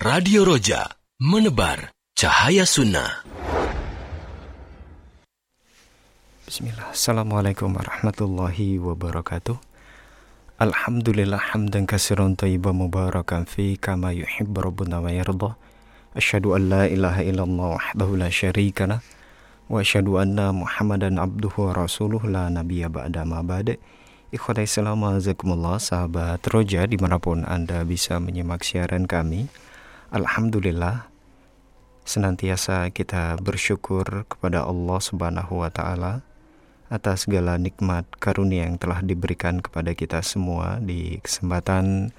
Radio Roja, menebar cahaya sunnah. Bismillah. Assalamualaikum warahmatullahi wabarakatuh. Alhamdulillah hamdan katsiran thayyiban mubarakan fi kama yuhibbu rabbuna wa yarda. Asyhadu an la ilaha illallah wahdahu la syarika lah wa asyhadu anna Muhammadan abduhu wa rasuluh la nabiyya ba'da ma ba'da. Ikhwatai salam azakumullah, sahabat Roja dimanapun Anda bisa menyimak siaran kami. Alhamdulillah, senantiasa kita bersyukur kepada Allah Subhanahu wa Ta'ala atas segala nikmat karunia yang telah diberikan kepada kita semua di kesempatan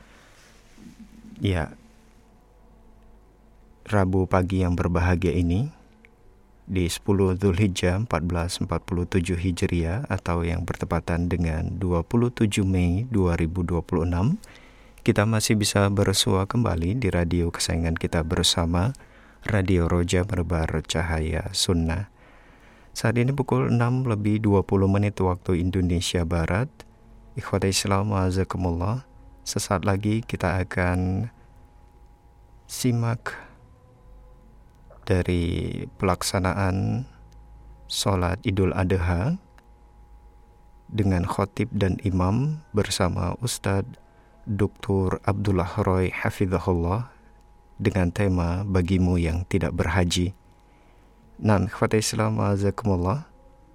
Rabu pagi yang berbahagia ini di 10 Dzulhijjah 1447 Hijriah atau yang bertepatan dengan 27 Mei 2026. Kita masih bisa bersua kembali di radio kesayangan kita bersama, Radio Roja menebar cahaya sunnah. Saat ini pukul 6:20 waktu Indonesia Barat. Ikhwatai Islam azakumullah. Sesaat lagi kita akan simak dari pelaksanaan sholat Idul Adha dengan khotib dan imam bersama Ustadz Dr. Abdullah Roy Hafizahullah dengan tema Bagimu yang Tidak Berhaji. Nah, ikhwatai Islam azakumullah,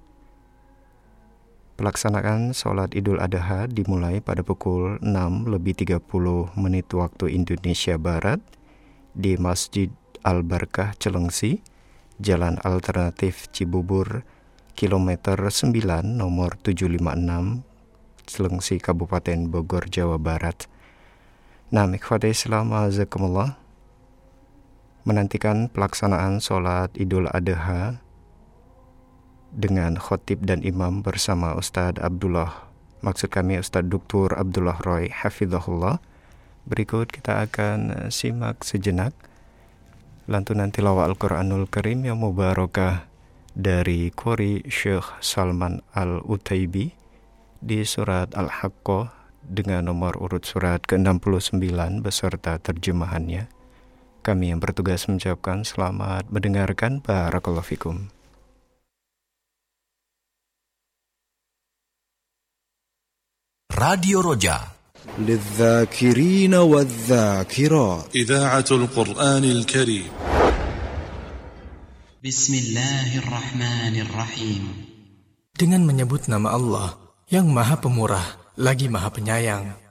pelaksanaan sholat Idul Adha dimulai pada pukul 6:30 waktu Indonesia Barat di Masjid Al-Barkah Celengsi, Jalan Alternatif Cibubur, kilometer 9 nomor 756, Celengsi, Kabupaten Bogor, Jawa Barat. Nah, ikhwatai Islam azakumullah, menantikan pelaksanaan sholat Idul Adha dengan khotib dan imam bersama Ustadz Dr. Abdullah Roy Hafizahullah. Berikut kita akan simak sejenak lantunan tilawah Al-Quranul Karim yang mubarakah dari Qori Syekh Salman Al-Utaibi di surat Al-Haqqah dengan nomor urut surat ke-69 beserta terjemahannya. Kami yang bertugas mengucapkan selamat mendengarkan. Barakallahu fikum. Radio Roja للذاكرين والذاكرات إذاعة القرآن الكريم. بسم الله الرحمن الرحيم. Dengan menyebut nama Allah yang Maha Pemurah lagi Maha Penyayang.